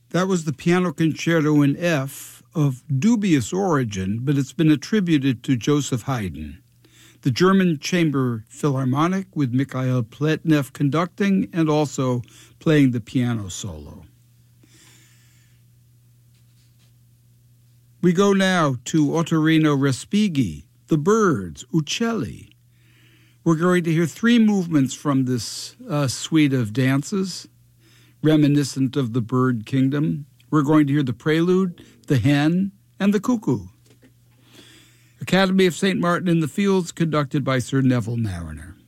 That was the Piano Concerto in F of dubious origin, but it's been attributed to Joseph Haydn. The German Chamber Philharmonic with Mikhail Pletnev conducting and also playing the piano solo. We go now to Ottorino Respighi, The Birds, Uccelli. We're going to hear three movements from this suite of dances, reminiscent of the bird kingdom. We're going to hear the prelude, the hen, and the cuckoo. Academy of St. Martin in the Fields, conducted by Sir Neville Marriner.